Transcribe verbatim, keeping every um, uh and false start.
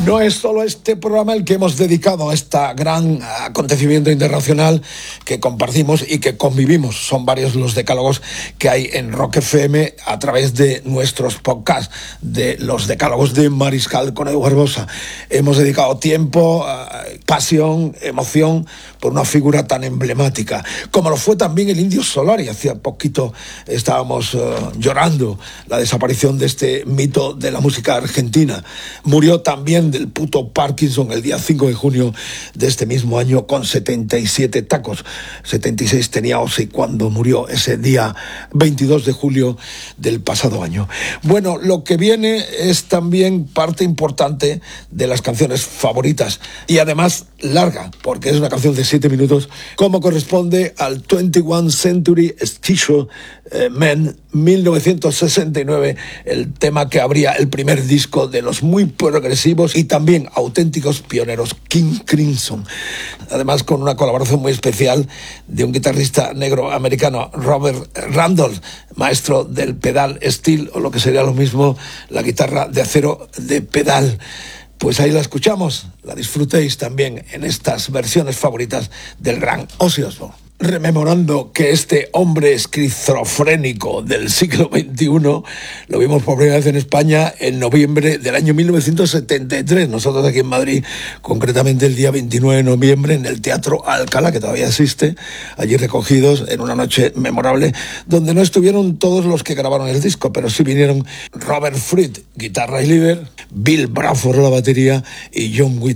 No es solo este programa el que hemos dedicado a este gran acontecimiento internacional que compartimos y que convivimos. Son varios los decálogos que hay en Rock F M a través de nuestros podcasts, de los decálogos de Mariscal con Edu Barbosa. Hemos dedicado tiempo, pasión, emoción por una figura tan emblemática, como lo fue también el Indio Solari. Hacía poquito estábamos uh, llorando la desaparición de este mito de la música argentina. Murió también del puto Parkinson el día cinco de junio de este mismo año con setenta y siete tacos. setenta y seis tenía Ozzy cuando murió ese día veintidós de julio del pasado año. Bueno, lo que viene es también parte importante de las canciones favoritas y además larga, porque es una canción de siete minutos, como corresponde al veintiuno Century Special eh, Men mil novecientos sesenta y nueve, el tema que abría el primer disco de los muy progresivos y también auténticos pioneros King Crimson, además con una colaboración muy especial de un guitarrista negro americano, Robert Randolph, maestro del pedal steel, o lo que sería lo mismo, la guitarra de acero de pedal. Pues ahí la escuchamos, la disfrutéis también en estas versiones favoritas del gran Ozzy Osbourne. Rememorando que este hombre esquizofrénico del siglo veintiuno lo vimos por primera vez en España en noviembre del año mil novecientos setenta y tres, nosotros aquí en Madrid, concretamente el día veintinueve de noviembre en el Teatro Alcalá, que todavía existe, allí recogidos en una noche memorable, donde no estuvieron todos los que grabaron el disco, pero sí vinieron Robert Fripp, guitarra y líder, Bill Bruford la batería y John Whitty